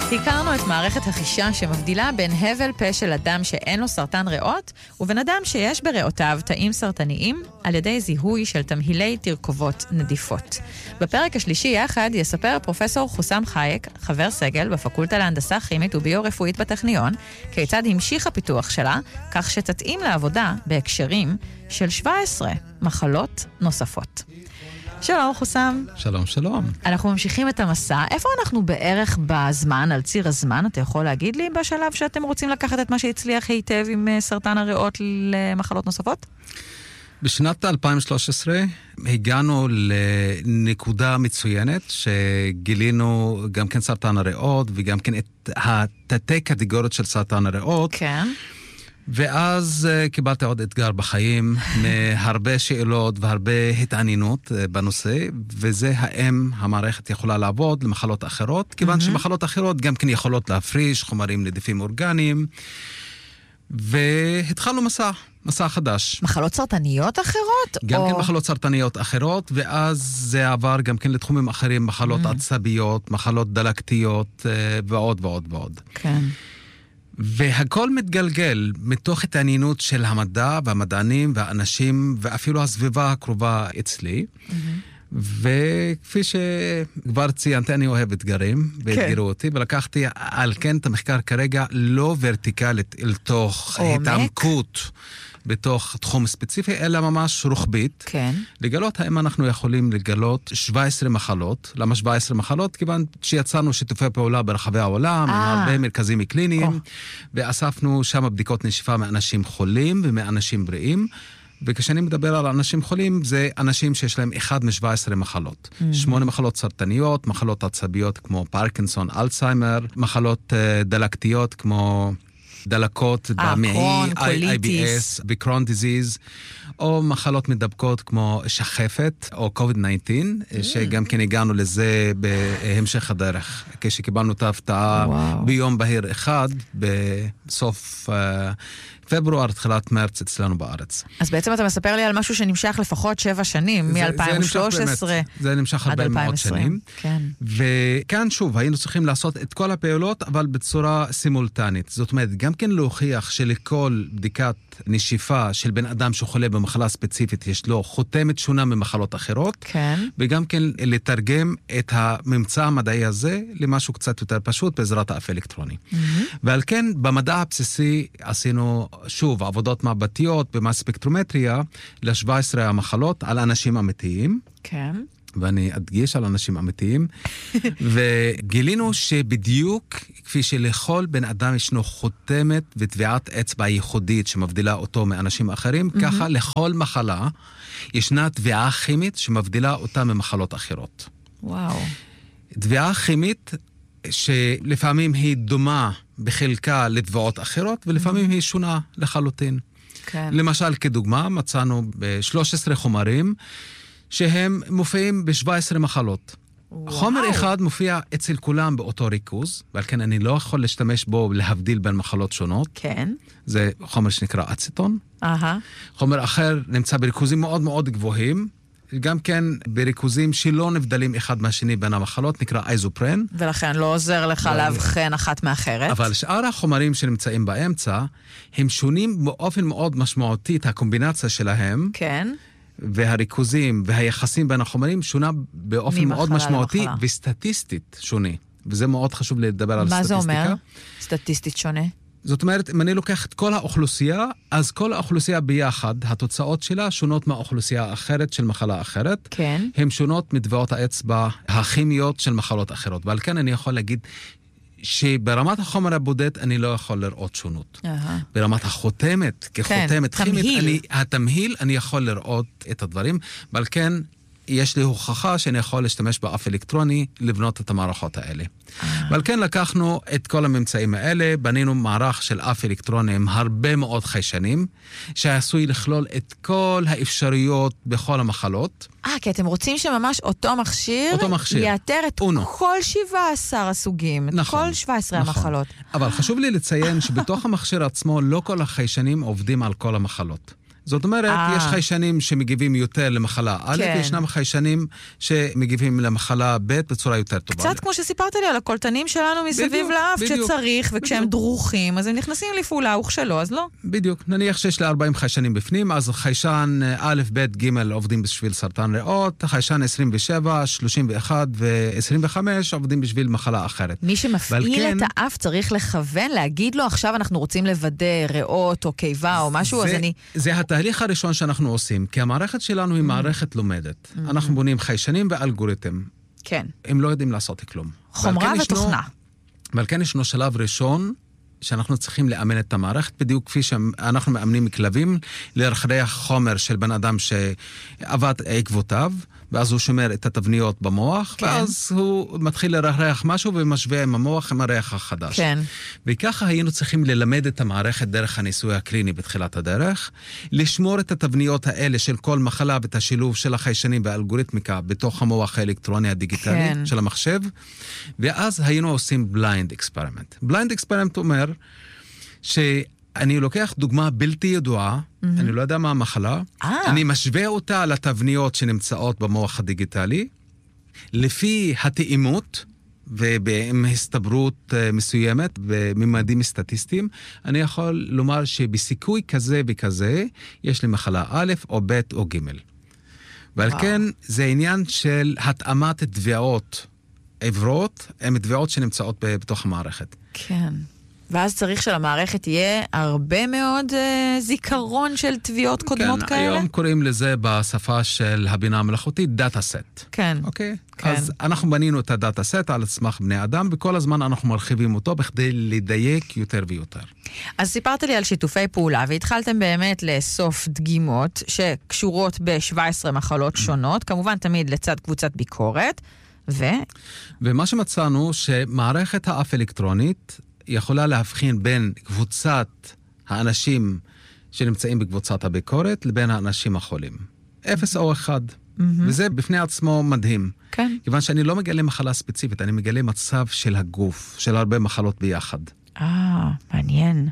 הכרנו את מערכת החישה שמבדילה בין הבל פה של אדם שאין לו סרטן ריאות ובין אדם שיש בריאותיו תאים סרטניים על ידי זיהוי של תמהילי תרכובות נדיפות. בפרק השלישי יחד יספר פרופסור חוסם חייק, חבר סגל בפקולטה להנדסה כימית וביו-רפואית בטכניון, כיצד המשיך הפיתוח שלה, כך שתתאים לעבודה בהקשרים של 17 מחלות נוספות. שלום חוסם. שלום, שלום. אנחנו ממשיכים את המסע. איפה אנחנו בערך בזמן, על ציר הזמן? אתה יכול להגיד לי בשלב שאתם רוצים לקחת את מה שהצליח היטב עם סרטן הריאות למחלות נוספות? בשנת 2013 הגענו לנקודה מצוינת שגילינו גם כן סרטן הריאות וגם כן את התתי קטגוריות של סרטן הריאות. כן. ואז קיבלתי עוד אתגר בחיים, מהרבה שאלות והרבה התעניינות בנושא, וזה האם המערכת יכולה לעבוד למחלות אחרות, כיוון שמחלות אחרות גם כן יכולות להפריש חומרים נדיפים אורגניים, והתחלנו מסע חדש. מחלות סרטניות אחרות? גם כן מחלות סרטניות אחרות, ואז זה עבר גם כן לתחומים אחרים, מחלות עצביות, מחלות דלקתיות, ועוד ועוד ועוד. כן. והכל מתגלגל מתוך התעניינות של המדע והמדענים והאנשים ואפילו הסביבה הקרובה אצלי. וכפי שכבר ציינתי, אני אוהב אתגרים, והתגרו אותי, ולקחתי על כן את המחקר כרגע לא ורטיקלית אל תוך התעמקות בתוך תחום ספציפי, אלא ממש רוחבית. כן. לגלות האם אנחנו יכולים לגלות 17 מחלות. למה 17 מחלות? כיוון שיצרנו שיתופי פעולה ברחבי העולם, עם הרבה מרכזים קליניים, ואספנו שם בדיקות נשיפה מאנשים חולים ומאנשים בריאים. וכשאני מדבר על אנשים חולים, זה אנשים שיש להם 1 מ-17 מחלות. 8 מחלות סרטניות, מחלות עצביות כמו פרקינסון, אלצהיימר, מחלות דלקתיות כמו דלקות במעי, IBS וקרון דיזיז, או מחלות מדבקות כמו שחפת או COVID-19, שגם כן הגענו לזה בהמשך הדרך, כשקיבלנו את ההפתעה ביום בהיר אחד, בסוף פברואר, תחילת מרץ אצלנו בארץ. אז בעצם אתה מספר לי על משהו שנמשך לפחות 7 שנים, מ-2013 זה נמשך הרבה מאוד שנים. כן. וכאן שוב, היינו צריכים לעשות את כל הפעולות, אבל בצורה סימולטנית. זאת אומרת, גם כן להוכיח שלכל בדיקת נשיפה של בן אדם שחולה במחלה ספציפית, יש לו חותמת שונה ממחלות אחרות. כן. וגם כן לתרגם את הממצא המדעי הזה למשהו קצת יותר פשוט בעזרת האף אלקטרוני. ועל כן, במדע הבסיסי עשינו שוב עבודות מעבדתיות במספקטרומטריה ל-17 המחלות על אנשים אמיתיים. כן. ואני אדגיש על אנשים אמיתיים. וגילינו שבדיוק כפי שלכל בן אדם ישנו חותמת וטביעת אצבע ייחודית שמבדילה אותו מאנשים אחרים, ככה לכל מחלה ישנה טביעה כימית שמבדילה אותה ממחלות אחרות. וואו. טביעה כימית שלפעמים היא דומה בחלקה לטביעות אחרות, ולפעמים היא שונה לחלוטין. כן. למשל, כדוגמה, מצאנו ב-13 חומרים שהם מופיעים ב-17 מחלות. וואו. חומר אחד מופיע אצל כולם באותו ריכוז, ועל כן אני לא יכול להשתמש בו להבדיל בין מחלות שונות. כן. זה חומר שנקרא אצטון. חומר אחר נמצא בריכוזים מאוד מאוד גבוהים, גם כן בריכוזים שלא נבדלים אחד מהשני בין המחלות, נקרא איזופרן. ולכן לא עוזר לך להבחן אחת מאחרת. אבל שאר החומרים שנמצאים באמצע, הם שונים באופן מאוד משמעותי, את הקומבינציה שלהם. כן. והריכוזים והיחסים בין החומרים שונה באופן מאוד משמעותי וסטטיסטית שונה. וזה מאוד חשוב לדבר על סטטיסטיקה. מה זה אומר? סטטיסטית שונה? זאת אומרת, אם אני לוקח את כל האוכלוסייה, אז כל האוכלוסייה ביחד, התוצאות שלה שונות מהאוכלוסייה האחרת של מחלה אחרת. כן. הן שונות מטביעות האצבע הכימיות של מחלות אחרות. ועל כן אני יכול להגיד שברמת החומר הבודד אני לא יכול לראות שונות. ברמת החותמת, כחותמת כימית, התמהיל, אני יכול לראות את הדברים. ועל כן יש לי הוכחה שאני יכול להשתמש באף אלקטרוני לבנות את המערכות האלה. ועל כן לקחנו את כל הממצאים האלה, בנינו מערך של אף אלקטרוני עם הרבה מאוד חיישנים, שעשוי לכלול את כל האפשריות בכל המחלות. כי אתם רוצים שממש אותו מכשיר יאתר את כל 17 הסוגים, את כל 17 המחלות. אבל חשוב לי לציין שבתוך המכשיר עצמו לא כל החיישנים עובדים על כל המחלות. זאת אומרת, יש חיישנים שמגיבים יותר למחלה א', וישנם חיישנים שמגיבים למחלה ב' בצורה יותר טובה. קצת כמו שסיפרת לי על הקולטנים שלנו מסביב לאף שצריך, וכשהם דרוכים, אז הם נכנסים לפעולה, וכשלא, אז לא. בדיוק. נניח שיש לה 40 חיישנים בפנים, אז חיישן א', ב', ג' עובדים בשביל סרטן ריאות, חיישן 27, 31 ו-25 עובדים בשביל מחלה אחרת. מי שמפעיל את האף צריך לכוון, להגיד לו, עכשיו אנחנו רוצים לוודא ריאות או קיבה או משהו, אז אני... זה התהליך הראשון שאנחנו עושים, כי המערכת שלנו היא מערכת לומדת. אנחנו בונים חיישנים ואלגוריתם. כן. הם לא יודעים לעשות כלום. חומרה ותוכנה. אבל כן ישנו שלב ראשון, שאנחנו צריכים לאמן את המערכת, בדיוק כפי שאנחנו מאמנים כלבים, לרחריח חומר של בן אדם שעבד עקבותיו, ואז הוא שומר את התבניות במוח, כן. ואז הוא מתחיל לרחריח משהו ומשווה עם המוח עם הריח החדש. כן. וככה היינו צריכים ללמד את המערכת דרך הניסוי הקליני בתחילת הדרך, לשמור את התבניות האלה של כל מחלה ואת השילוב של החיישנים והאלגוריתמיקה בתוך המוח האלקטרוני הדיגיטלי כן. של המחשב, ואז היינו עושים בליינד אקספרימנט. בליינד אקספרימנט אומר שאני לוקח דוגמה בלתי ידועה, אני לא יודע מה המחלה, אני משווה אותה לתבניות שנמצאות במוח הדיגיטלי, לפי התאימות ובהסתברות מסוימת, בממדים סטטיסטיים, אני יכול לומר שבסיכוי כזה וכזה, יש לי מחלה א' או ב' או ג'. ועל כן זה עניין של התאמת תביעות עברות, הן תביעות שנמצאות בתוך המערכת. כן. ואז צריך שלמערכת יהיה הרבה מאוד זיכרון של תביעות קודמות כאלה? כן, היום קוראים לזה בשפה של הבינה המלאכותית דאטה סט. כן. אוקיי? כן. אז אנחנו בנינו את הדאטה סט על סמך בני אדם, וכל הזמן אנחנו מרחיבים אותו בכדי לדייק יותר ויותר. אז סיפרת לי על שיתופי פעולה, והתחלתם באמת לאסוף דגימות שקשורות ב-17 מחלות שונות, כמובן תמיד לצד קבוצת ביקורת, ומה שמצאנו שמערכת האף אלקטרונית יכולה להבחין בין קבוצת האנשים שנמצאים בקבוצת הביקורת לבין האנשים החולים. 0 או 1. וזה בפני עצמו מדהים. כן. כיוון שאני לא מגלה מחלה ספציפית, אני מגלה מצב של הגוף, של הרבה מחלות ביחד. מעניין.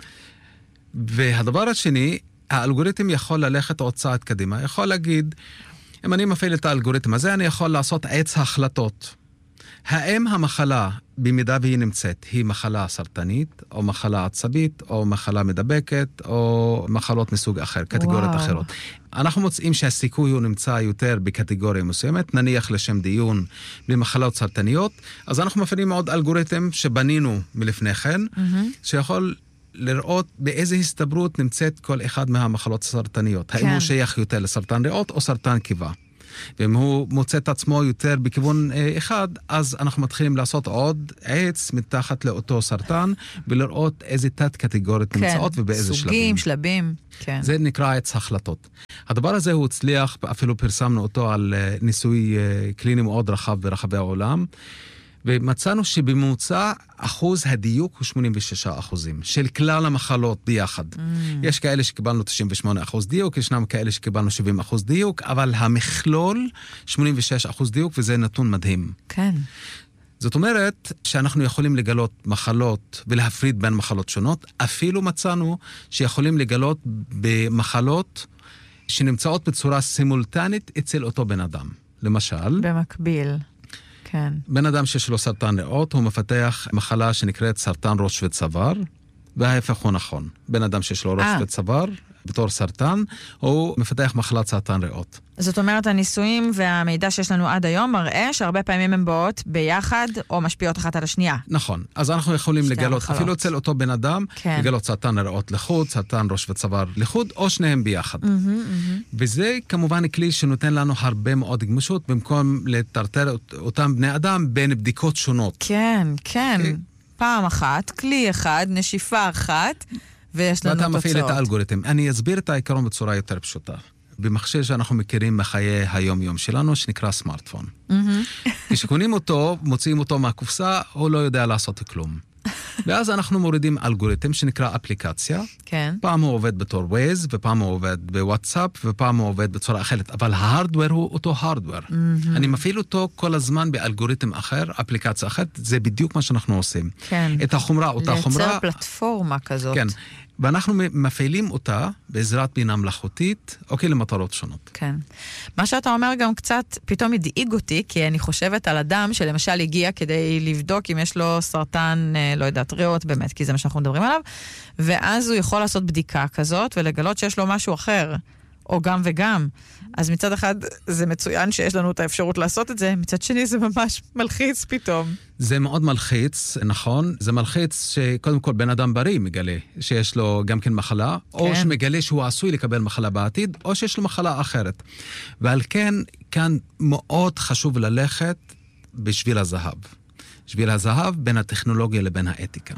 והדבר השני, האלגוריתם יכול ללכת עוד צעד קדימה. יכול להגיד, אם אני מפעיל את האלגוריתם הזה, אני יכול לעשות עץ החלטות. האם המחלה, במידה והיא נמצאת, היא מחלה סרטנית, או מחלה עצבית, או מחלה מדבקת, או מחלות מסוג אחר, קטגוריות אחרות. אנחנו מוצאים שהסיכוי הוא נמצא יותר בקטגוריה מסוימת, נניח לשם דיון במחלות סרטניות, אז אנחנו מפעילים עוד אלגוריתם שבנינו מלפני כן, שיכול לראות באיזה הסתברות נמצאת כל אחד מהמחלות הסרטניות. האם הוא שייך יותר לסרטן ריאות או סרטן קיבה. ואם הוא מוצא את עצמו יותר בכיוון אחד, אז אנחנו מתחילים לעשות עוד עץ מתחת לאותו סרטן, ולראות איזה תת קטגוריות נמצאות ובאיזה שלבים. סוגים, שלבים. כן. זה נקרא עץ החלטות. הדבר הזה הוא הצליח, אפילו פרסמנו אותו על ניסוי קליני מאוד רחב ברחבי העולם, ומצאנו שבממוצע אחוז הדיוק הוא 96% של כלל המחלות ביחד. יש כאלה שקיבלנו 98% דיוק, ישנם כאלה שקיבלנו 70% דיוק, אבל המכלול 86% דיוק, וזה נתון מדהים. כן. זאת אומרת שאנחנו יכולים לגלות מחלות ולהפריד בין מחלות שונות, אפילו מצאנו שיכולים לגלות במחלות שנמצאות בצורה סימולטנית אצל אותו בן אדם. למשל, במקביל. כן. בן אדם שיש לו סרטן ריאות, הוא מפתח מחלה שנקראת סרטן ראש וצוואר, וההפך הוא נכון. בן אדם שיש לו ראש וצוואר, בתור סרטן, הוא מפתח מחלת סרטן ריאות. זאת אומרת, הניסויים והמידע שיש לנו עד היום מראה שהרבה פעמים הן באות ביחד או משפיעות אחת על השנייה. נכון. אז אנחנו יכולים לגלות, אפילו אצל אותו בן אדם, לגלות סרטן ריאות לחוד, סרטן ראש וצוואר לחוד, או שניהם ביחד. וזה כמובן כלי שנותן לנו הרבה מאוד גמישות, במקום לטרטר אותם בני אדם בין בדיקות שונות. כן, כן. פעם אחת, כלי אחד, נשיפה אחת, ויש לנו תוצאות. ואתה מפעיל את האלגוריתם. אני אסביר את העיקרון בצורה יותר פשוטה. במחשב שאנחנו מכירים מחיי היום-יום שלנו, שנקרא סמארטפון. כשקונים אותו, מוציאים אותו מהקופסה, הוא לא יודע לעשות כלום. ואז אנחנו מורידים אלגוריתם שנקרא אפליקציה. כן. פעם הוא עובד בתור ווייז, ופעם הוא עובד בוואטסאפ, ופעם הוא עובד בצורה אחרת. אבל ההארדוור הוא אותו הארדוור. אני מפעיל אותו כל הזמן באלגוריתם אחר, אפליקציה אחרת, זה בדיוק מה שאנחנו עושים. כן. את החומרה, אותה חומרה. לייצר פלטפורמה כזאת. כן. ואנחנו מפעילים אותה בעזרת בינה מלאכותית, למטרות שונות. כן. מה שאתה אומר גם קצת פתאום הדאיג אותי, כי אני חושבת על אדם שלמשל הגיע כדי לבדוק אם יש לו סרטן, לא יודעת, ריאות באמת, כי זה מה שאנחנו מדברים עליו, ואז הוא יכול לעשות בדיקה כזאת ולגלות שיש לו משהו אחר, או גם וגם. אז מצד אחד זה מצוין שיש לנו את האפשרות לעשות את זה, מצד שני זה ממש מלחיץ פתאום. זה מאוד מלחיץ, נכון. זה מלחיץ שקודם כל בן אדם בריא מגלה שיש לו גם כן מחלה, או שמגלה שהוא עשוי לקבל מחלה בעתיד, או שיש לו מחלה אחרת. ועל כן, כאן מאוד חשוב ללכת בשביל הזהב. שביל הזהב בין הטכנולוגיה לבין האתיקה.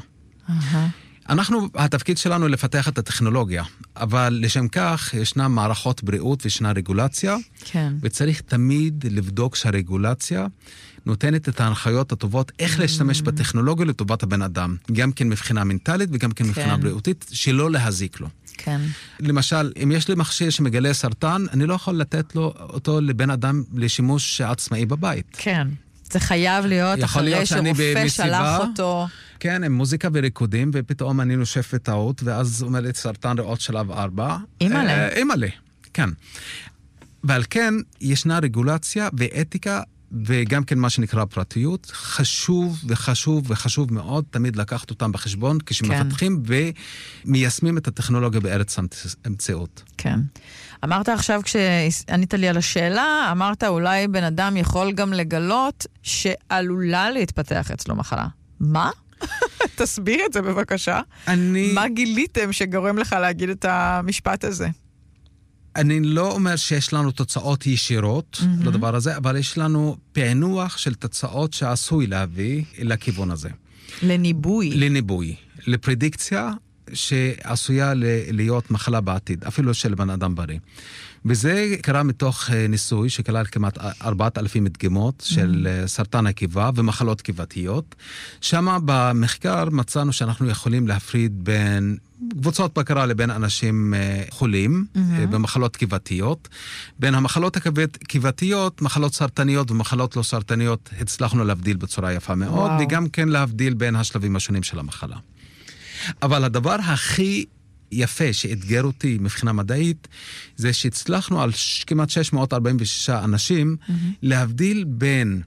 התפקיד שלנו לפתח את הטכנולוגיה, אבל לשם כך ישנה מערכות בריאות וישנה רגולציה, וצריך תמיד לבדוק שהרגולציה נותנת את ההנחיות הטובות איך להשתמש בטכנולוגיה לטובת הבן אדם, גם כן מבחינה מנטלית וגם כן מבחינה בריאותית, שלא להזיק לו. כן. למשל, אם יש לי מכשיר שמגלה סרטן, אני לא יכול לתת אותו לבן אדם לשימוש עצמאי בבית. כן. זה חייב להיות אחרי שרופא שלח אותו. כן, עם מוזיקה וריקודים, ופתאום אני נושף בטעות, ואז אומרת סרטן ריאות שלב 4. אימאלה, כן. ועל כן, ישנה רגולציה ואתיקה, וגם כן מה שנקרא פרטיות, חשוב וחשוב וחשוב מאוד תמיד לקחת אותם בחשבון, כשמפתחים ומיישמים את הטכנולוגיה בארץ המציאות. כן. אמרת עכשיו, כשענית לי על השאלה, אמרת אולי בן אדם יכול גם לגלות שעלולה להתפתח אצלו מחלה. מה? תסביר את זה בבקשה. מה גיליתם שגורם לך להגיד את המשפט הזה? אני לא אומר שיש לנו תוצאות ישירות לדבר הזה, אבל יש לנו פענוח של תוצאות שעשוי להביא לכיוון הזה. לניבוי. לניבוי. לפרדיקציה שעשויה להיות מחלה בעתיד, אפילו של בן אדם בריא. וזה קרה מתוך ניסוי שכלל כמעט 4,000 דגימות של סרטן הקיבה ומחלות קיבתיות. שם במחקר מצאנו שאנחנו יכולים להפריד בין קבוצות בקרה לבין אנשים חולים במחלות קיבתיות. בין המחלות הקיבתיות, מחלות סרטניות ומחלות לא סרטניות, הצלחנו להבדיל בצורה יפה מאוד, וגם כן להבדיל בין השלבים השונים של המחלה. אבל הדבר הכי יפה שאתגר אותי מבחינה מדעית, זה שהצלחנו על כמעט 646 אנשים להבדיל בין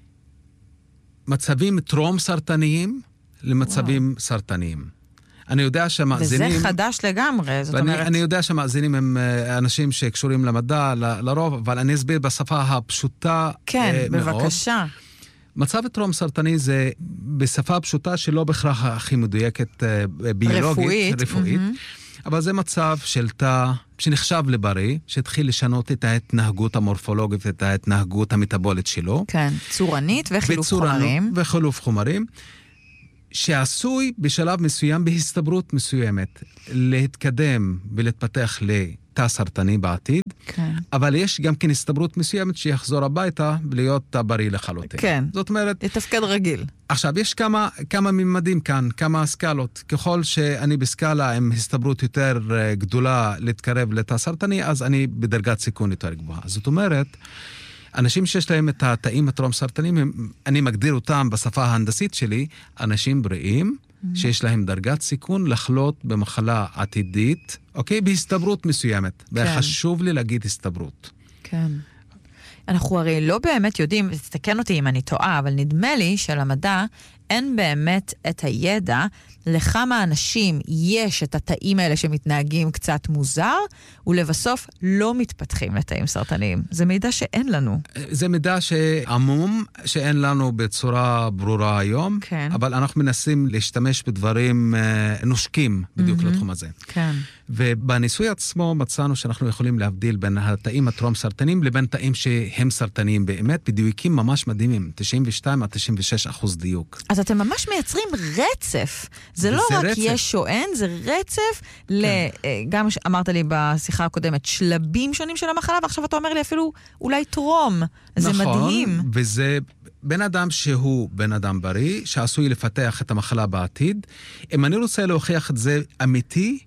מצבים טרום סרטניים למצבים סרטניים. אני יודע שהמאזינים... וזה חדש לגמרי, זאת אומרת... אני יודע שהמאזינים הם אנשים שקשורים למדע, לרוב, אבל אני אסביר בשפה הפשוטה מאוד. כן, בבקשה. מצב טרום סרטני זה בשפה פשוטה שלא בהכרח הכי מדויקת ביולוגית, רפואית. אבל זה מצב של תא שנחשב לבריא, שהתחיל לשנות את ההתנהגות המורפולוגית ואת ההתנהגות המטבולית שלו. כן, צורנית וחילוף חומרים. וחילוף חומרים, שעשוי בשלב מסוים בהסתברות מסוימת להתקדם ולהתפתח לתא סרטני בעתיד, כן. אבל יש גם כן הסתברות מסוימת שיחזור הביתה ולהיות בריא לחלוטין. כן, זאת אומרת... לתפקד רגיל. עכשיו, יש כמה ממדים כאן, כמה סקלות. ככל שאני בסקאלה עם הסתברות יותר גדולה להתקרב לתא סרטני, אז אני בדרגת סיכון יותר גבוהה. זאת אומרת, אנשים שיש להם את התאים הטרום סרטניים, אני מגדיר אותם בשפה ההנדסית שלי, אנשים בריאים, שיש להם דרגת סיכון לחלות במחלה עתידית, אוקיי? בהסתברות מסוימת. כן. וחשוב לי להגיד הסתברות. כן. אנחנו הרי לא באמת יודעים, תתקן אותי אם אני טועה, אבל נדמה לי שלמדע אין באמת את הידע לכמה אנשים יש את התאים האלה שמתנהגים קצת מוזר, ולבסוף לא מתפתחים לתאים סרטניים. זה מידע שאין לנו. זה מידע שעמום, שאין לנו בצורה ברורה היום, כן. אבל אנחנו מנסים להשתמש בדברים נושקים בדיוק לתחום הזה. כן. ובניסוי עצמו מצאנו שאנחנו יכולים להבדיל בין התאים הטרום סרטניים לבין תאים שהם סרטניים באמת, בדיוקים ממש מדהימים, 92-96% דיוק. אז אתם ממש מייצרים רצף. זה לא רק רצף. יש שואן, זה רצף, גם אמרת לי בשיחה הקודמת, שלבים שונים של המחלה, ועכשיו אתה אומר לי אפילו אולי טרום. זה מדהים. נכון, וזה בן אדם שהוא בן אדם בריא, שעשוי לפתח את המחלה בעתיד. אם אני רוצה להוכיח את זה אמיתי,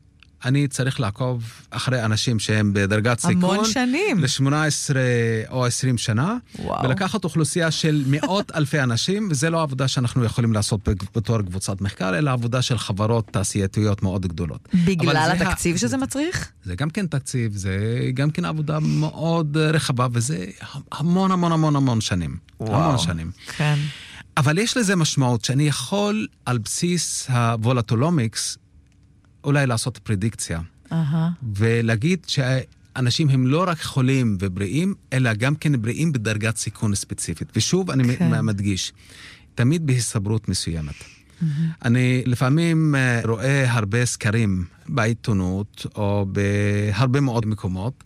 אני צריך לעקוב אחרי אנשים שהם בדרגת סיכון. המון שנים. ל-18 או 20 שנה. וואו. ולקחת אוכלוסייה של מאות אלפי אנשים, וזה לא עבודה שאנחנו יכולים לעשות בתור קבוצת מחקר, אלא עבודה של חברות תעשייתיות מאוד גדולות. בגלל התקציב שזה מצריך? זה גם כן תקציב, זה גם כן עבודה מאוד רחבה, וזה המון המון המון המון שנים. וואו. המון שנים. כן. אבל יש לזה משמעות שאני יכול על בסיס הוולטולומיקס אולי לעשות פרדיקציה. ולהגיד שאנשים הם לא רק חולים ובריאים, אלא גם כן בריאים בדרגת סיכון ספציפית. ושוב אני מדגיש, תמיד בהסתברות מסוימת. אני לפעמים רואה הרבה סקרים בעיתונות או בהרבה מאוד מקומות,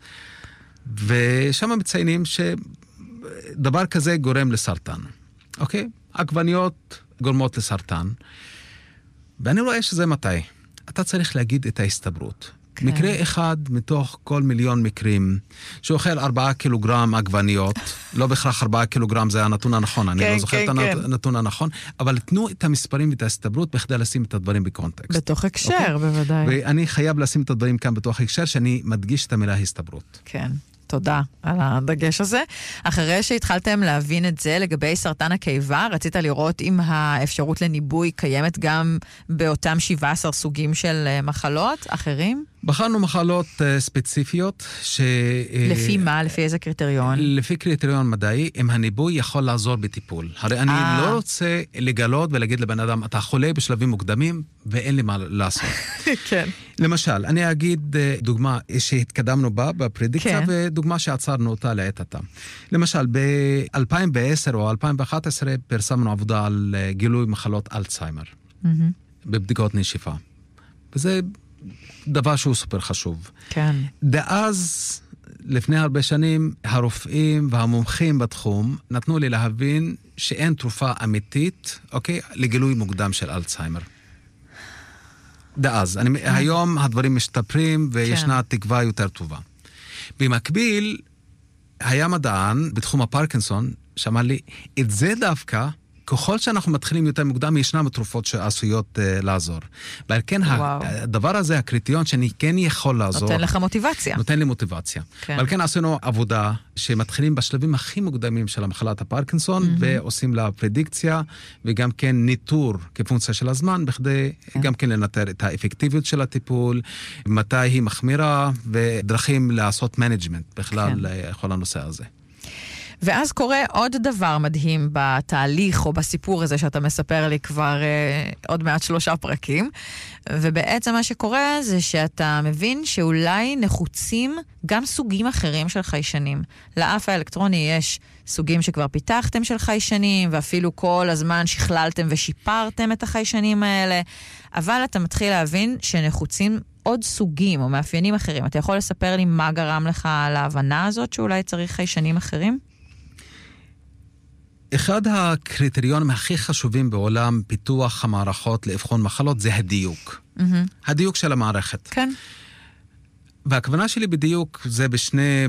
ושם מציינים שדבר כזה גורם לסרטן. אוקיי? עגבניות גורמות לסרטן. ואני רואה שזה מתי. אתה צריך להגיד את ההסתברות. כן. מקרה אחד מתוך כל מיליון מקרים, שאוכל 4 קילוגרם עגבניות, לא בהכרח 4 קילוגרם זה הנתון הנכון, אני לא זוכר את הנתון הנכון, אבל תנו את המספרים ואת ההסתברות בכדי לשים את הדברים בקונטקסט. בתוך הקשר, בוודאי. ואני חייב לשים את הדברים כאן בתוך הקשר, שאני מדגיש את המילה הסתברות. כן. תודה על הדגש הזה. אחרי שהתחלתם להבין את זה לגבי סרטן הקיבה, רצית לראות אם האפשרות לניבוי קיימת גם באותם 17 סוגים של מחלות אחרים? בחרנו מחלות ספציפיות לפי מה? לפי איזה קריטריון? לפי קריטריון מדעי, אם הניבוי יכול לעזור בטיפול. הרי אני לא רוצה לגלות ולהגיד לבן אדם, אתה חולה בשלבים מוקדמים ואין לי מה לעשות. כן. למשל, אני אגיד דוגמה שהתקדמנו בה בפרדיקציה, ודוגמה שעצרנו אותה לעת עתה. למשל, ב-2010 או 2011 פרסמנו עבודה על גילוי מחלות אלצהיימר, בבדיקות נשיפה. וזה דבר שהוא סופר חשוב. כן. דאז, לפני הרבה שנים, הרופאים והמומחים בתחום נתנו לי להבין שאין תרופה אמיתית, אוקיי, לגילוי מוקדם של אלצהיימר. דאז. היום הדברים משתפרים וישנה תקווה יותר טובה. במקביל, היה מדען בתחום הפרקינסון שאמר לי, את זה דווקא, ככל שאנחנו מתחילים יותר מוקדם, ישנם תרופות שעשויות לעזור. ועל כן הדבר הזה, הקריטריון שאני כן יכול לעזור. נותן לך מוטיבציה. נותן לי מוטיבציה. ועל כן עשינו עבודה שמתחילים בשלבים הכי מוקדמים של המחלת הפרקינסון, ועושים לה פרדיקציה, וגם כן ניטור כפונקציה של הזמן, בכדי גם כן לנטר את האפקטיביות של הטיפול, מתי היא מחמירה, ודרכים לעשות מנג'מנט בכלל לכל הנושא הזה. ואז קורה עוד דבר מדהים בתהליך או בסיפור הזה שאתה מספר לי כבר עוד מעט 3 פרקים, ובעצם מה שקורה זה שאתה מבין שאולי נחוצים גם סוגים אחרים של חיישנים. לאף האלקטרוני יש סוגים שכבר פיתחתם של חיישנים, ואפילו כל הזמן שכללתם ושיפרתם את החיישנים האלה, אבל אתה מתחיל להבין שנחוצים עוד סוגים או מאפיינים אחרים. אתה יכול לספר לי מה גרם לך להבנה הזאת שאולי צריך חיישנים אחרים? אחד הקריטריונים הכי חשובים בעולם פיתוח המערכות לאבחון מחלות זה הדיוק. הדיוק של המערכת. כן. והכוונה שלי בדיוק זה בשני